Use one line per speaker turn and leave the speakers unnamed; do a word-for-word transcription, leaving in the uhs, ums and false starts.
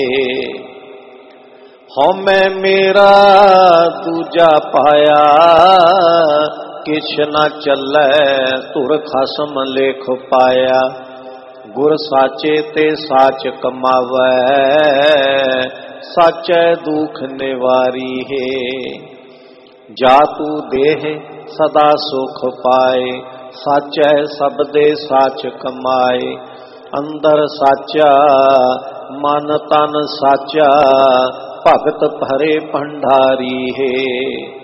हौमै मेरा दूजा पाया, किछ न चलै तुर खसम लेख पाया। गुर साचे ते साच कमावै, साचै दुख निवारी है। जा तू देह सदा सुख पाए, साचै सब दे साच कमाए। अंदर साचा मन तन साचा, भगत भरे भंडारी है।